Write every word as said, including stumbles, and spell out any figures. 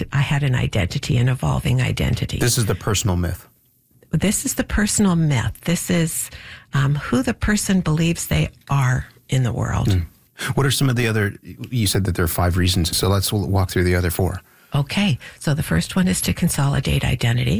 identi- I had an identity, an evolving identity. This is the personal myth. This is the personal myth. This is um, who the person believes they are in the world. Mm. What are some of the other, you said that there are five reasons, so let's walk through the other four. Okay, so the first one is to consolidate identity.